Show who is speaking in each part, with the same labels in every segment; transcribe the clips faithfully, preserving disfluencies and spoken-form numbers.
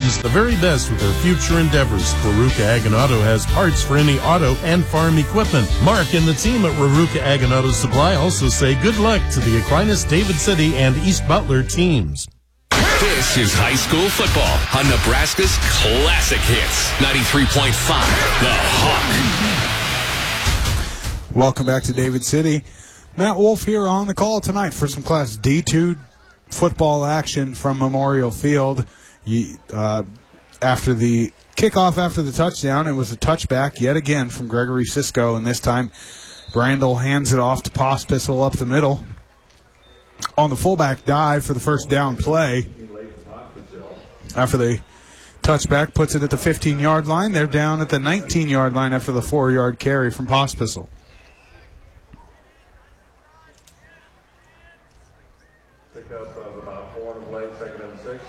Speaker 1: wishes the very best with their future endeavors. Raruka Ag and Auto has parts for any auto and farm equipment. Mark and the team at Raruka Ag and Auto Supply also say good luck to the Aquinas, David City, and East Butler teams.
Speaker 2: This is high school football on Nebraska's Classic Hits. ninety-three point five, The Hawk.
Speaker 3: Welcome back to David City. Matt Wolf here on the call tonight for some Class D two football action from Memorial Field. Uh, after the kickoff, after the touchdown, it was a touchback yet again from Gregory Cisco, and this time Brandel hands it off to Pospisil up the middle. On the fullback dive for the first down play. After the touchback, puts it at the fifteen-yard line. They're down at the nineteen-yard line after the four-yard carry from Pospisil.
Speaker 4: Pickup of about four to play, second and six.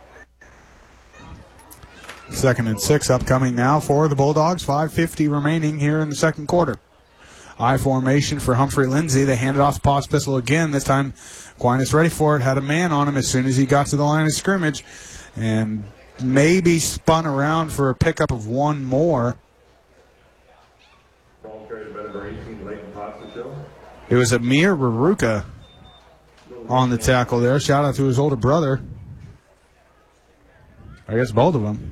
Speaker 3: Second and six upcoming now for the Bulldogs. five fifty remaining here in the second quarter. I formation for Humphrey Lindsay. They hand it off to Pospisil again. This time, Aquinas ready for it. Had a man on him as soon as he got to the line of scrimmage. And maybe spun around for a pickup of one more.
Speaker 4: Ball carried by number eighteen, Leighton Pospisil.
Speaker 3: It was Amir Raruka on the tackle there. Shout out to his older brother. I guess both of them.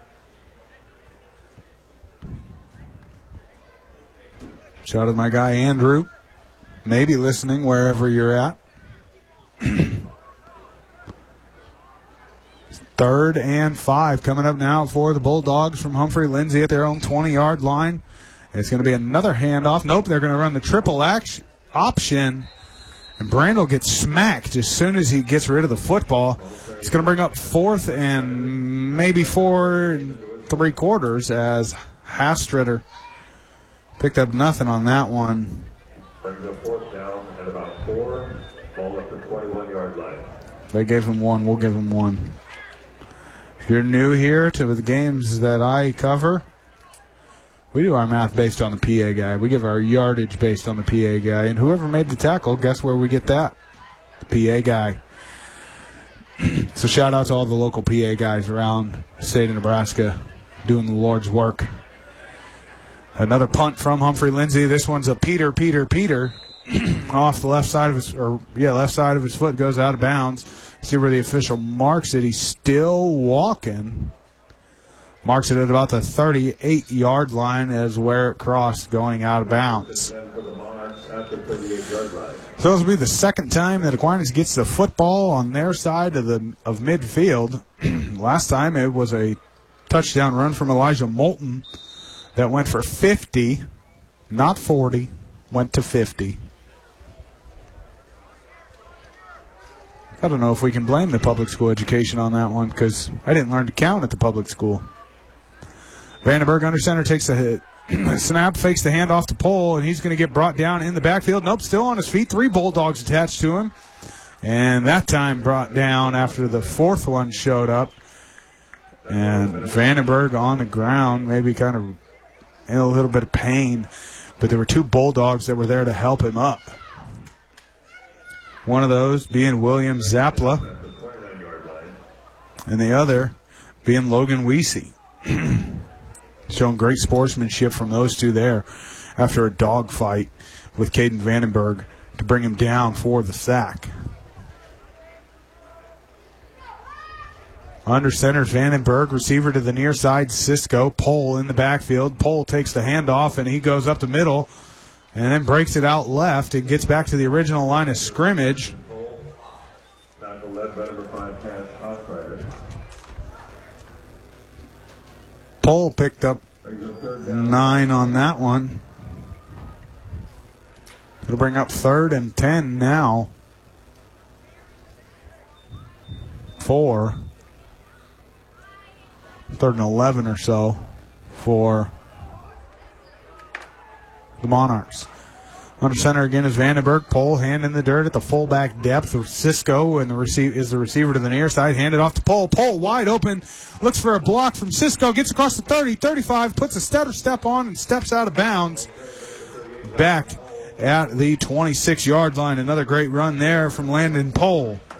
Speaker 3: Shout out to my guy Andrew. Maybe listening wherever you're at. Third and five coming up now for the Bulldogs from Humphrey Lindsay at their own twenty-yard line. It's going to be another handoff. Nope, they're going to run the triple action option. And Brandel gets smacked as soon as he gets rid of the football. It's going to bring up fourth and maybe four and three quarters as Hastritter picked up nothing on that one.
Speaker 4: Brings up fourth down at about four. Ball at the twenty-one-yard line.
Speaker 3: They gave him one. We'll give him one. If you're new here to the games that I cover, we do our math based on the P A guy. We give our yardage based on the P A guy. And whoever made the tackle, guess where we get that? The P A guy. So shout out to all the local P A guys around the state of Nebraska doing the Lord's work. Another punt from Humphrey Lindsay. This one's a Peter, Peter, Peter. Off the left side of his, or yeah, left side of his foot, goes out of bounds. See where the official marks it. He's still walking. Marks it at about the thirty-eight-yard line as where it crossed, going out of bounds. So this will be the second time that Aquinas gets the football on their side of the of midfield. Last time it was a touchdown run from Elijah Moulton that went for fifty, not forty, went to fifty. I don't know if we can blame the public school education on that one because I didn't learn to count at the public school. Vandenberg under center takes the hit. Snap, fakes the handoff to Pohl, and he's going to get brought down in the backfield. Nope, still on his feet. Three Bulldogs attached to him. And that time brought down after the fourth one showed up. And Vandenberg on the ground, maybe kind of in a little bit of pain. But there were two Bulldogs that were there to help him up. One of those being William Zapla, and the other being Logan Weesey. Showing great sportsmanship from those two there after a dogfight with Caden Vandenberg to bring him down for the sack. Under center, Vandenberg, receiver to the near side, Cisco. Pohl in the backfield. Pohl takes the handoff, and he goes up the middle and then breaks it out left and gets back to the original line of scrimmage. Pohl picked up nine on that one. It'll bring up third and ten now. Four. Third and eleven or so for the Monarchs. Under center again is Vandenberg. Pohl, hand in the dirt at the fullback depth of Cisco, and the receive is the receiver to the near side. Handed off to Pohl. Pohl wide open. Looks for a block from Cisco. Gets across the thirty, thirty-five. Puts a stutter step on and steps out of bounds. Back at the twenty-six-yard line. Another great run there from Landon Pohl.